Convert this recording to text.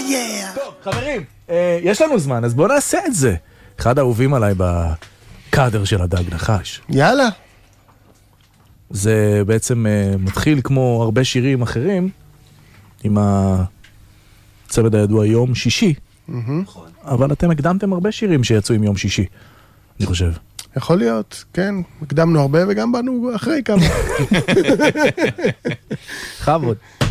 טוב, חברים, יש לנו זמן, אז בואו נעשה את זה. אחד האהובים עליי בקאדר של הדג נחש. יאללה. זה בעצם מתחיל כמו הרבה שירים אחרים, עם הצמד הידוע יום שישי. אבל אתם הקדמתם הרבה שירים שיצאו עם יום שישי, אני חושב. יכול להיות, כן. הקדמנו הרבה וגם באנו אחרי כמה. חבוד.